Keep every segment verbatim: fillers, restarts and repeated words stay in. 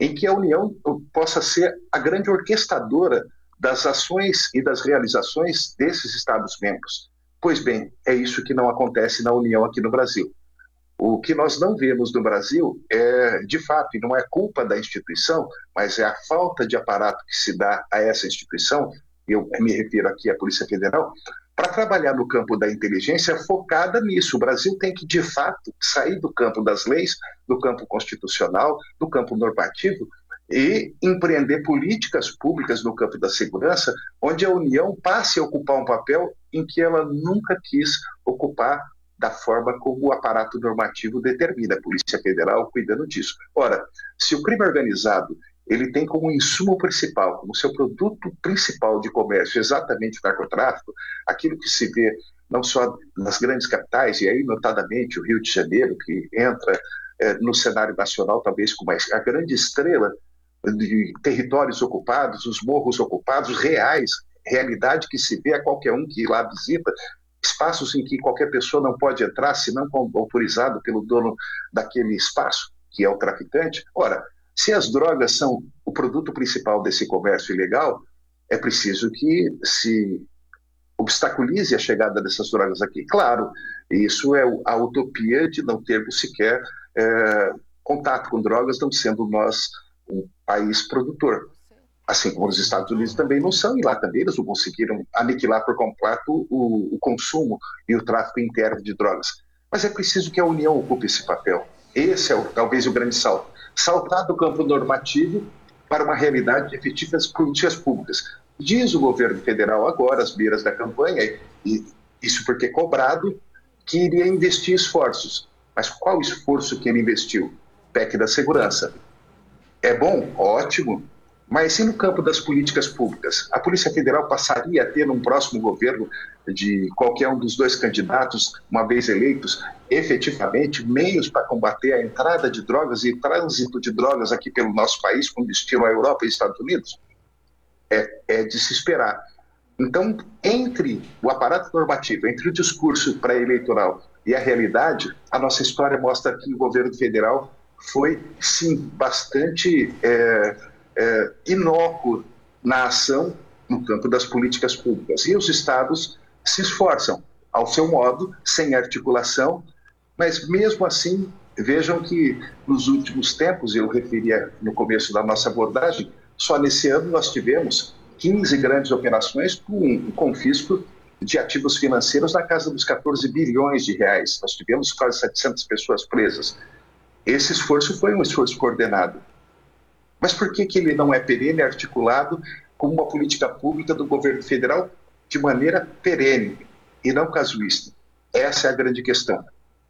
em que a União possa ser a grande orquestradora das ações e das realizações desses Estados-membros. Pois bem, é isso que não acontece na União aqui no Brasil. O que nós não vemos no Brasil é, de fato, e não é culpa da instituição, mas é a falta de aparato que se dá a essa instituição, eu me refiro aqui à Polícia Federal, para trabalhar no campo da inteligência focada nisso. O Brasil tem que, de fato, sair do campo das leis, do campo constitucional, do campo normativo, e empreender políticas públicas no campo da segurança, onde a União passe a ocupar um papel em que ela nunca quis ocupar da forma como o aparato normativo determina, a Polícia Federal cuidando disso. Ora, se o crime organizado ele tem como insumo principal, como seu produto principal de comércio exatamente o narcotráfico, aquilo que se vê não só nas grandes capitais, e aí notadamente o Rio de Janeiro, que entra eh, no cenário nacional talvez como a grande estrela de territórios ocupados, os morros ocupados reais, realidade que se vê a qualquer um que lá visita, espaços em que qualquer pessoa não pode entrar se não autorizado pelo dono daquele espaço, que é o traficante. Ora, se as drogas são o produto principal desse comércio ilegal, é preciso que se obstaculize a chegada dessas drogas aqui. Claro, isso é a utopia de não termos sequer é, contato com drogas, não sendo nós um país produtor. Assim como os Estados Unidos também não são, e lá também eles não conseguiram aniquilar por completo o, o consumo e o tráfico interno de drogas. Mas é preciso que a União ocupe esse papel. Esse é o, talvez o grande salto. Saltar do campo normativo para uma realidade de efetivas políticas públicas. Diz o governo federal agora, às beiras da campanha, e isso porque é cobrado, que iria investir esforços. Mas qual esforço que ele investiu? P E C da segurança. É bom? Ótimo. Mas e no campo das políticas públicas? A Polícia Federal passaria a ter, num próximo governo de qualquer um dos dois candidatos, uma vez eleitos, efetivamente, meios para combater a entrada de drogas e trânsito de drogas aqui pelo nosso país, com destino à Europa e Estados Unidos? É, é de se esperar. Então, entre o aparato normativo, entre o discurso pré-eleitoral e a realidade, a nossa história mostra que o governo federal foi, sim, bastante... É, É, inócuo na ação no campo das políticas públicas. E os estados se esforçam, ao seu modo, sem articulação, mas mesmo assim, vejam que nos últimos tempos, eu referia no começo da nossa abordagem, só nesse ano nós tivemos quinze grandes operações com um confisco de ativos financeiros na casa dos catorze bilhões de reais. Nós tivemos quase setecentas pessoas presas. Esse esforço foi um esforço coordenado. Mas por que que ele não é perene, articulado como uma política pública do governo federal de maneira perene e não casuísta? Essa é a grande questão.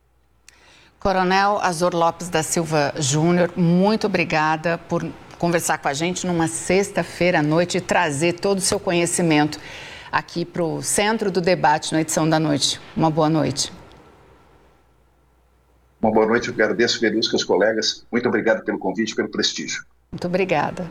Coronel Azor Lopes da Silva Júnior, muito obrigada por conversar com a gente numa sexta-feira à noite e trazer todo o seu conhecimento aqui para o centro do debate na edição da noite. Uma boa noite. Uma boa noite, eu agradeço, Verusca, os colegas. Muito obrigado pelo convite e pelo prestígio. Muito obrigada.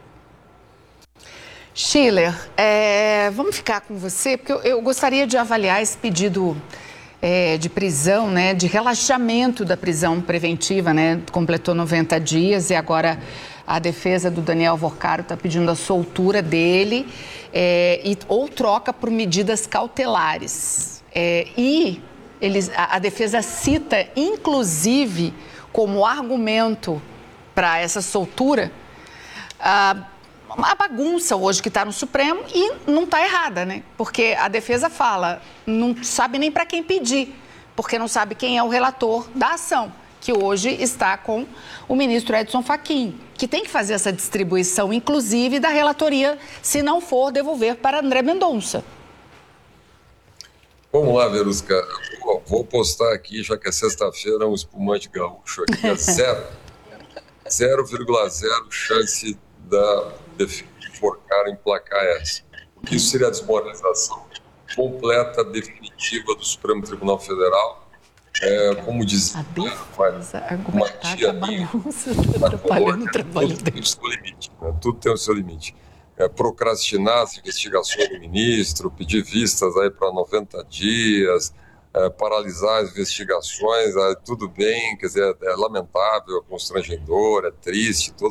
Schiller, é, vamos ficar com você, porque eu, eu gostaria de avaliar esse pedido é, de prisão, né, de relaxamento da prisão preventiva, né, completou noventa dias e agora a defesa do Daniel Vorcaro está pedindo a soltura dele é, e, ou troca por medidas cautelares. É, e eles, a, a defesa cita, inclusive, como argumento para essa soltura, a, a bagunça hoje que está no Supremo e não está errada, né? Porque a defesa fala, não sabe nem para quem pedir, porque não sabe quem é o relator da ação, que hoje está com o ministro Edson Fachin, que tem que fazer essa distribuição, inclusive, da relatoria, se não for devolver para André Mendonça. Vamos lá, Verusca. Vou postar aqui, já que é sexta-feira, um espumante gaúcho aqui, é zero. zero vírgula zero chance da defesa de Vorcaro emplacar essa. Isso seria a desmoralização completa, definitiva do Supremo Tribunal Federal. É, como diz a defesa argumentar que a bagunça está atrapalhando o trabalho dele. Tudo tem o seu limite. Né? Tudo tem o seu limite. É, procrastinar as investigações do ministro, pedir vistas aí para noventa dias, é, paralisar as investigações, é, tudo bem, quer dizer, é lamentável, é constrangedor, é triste,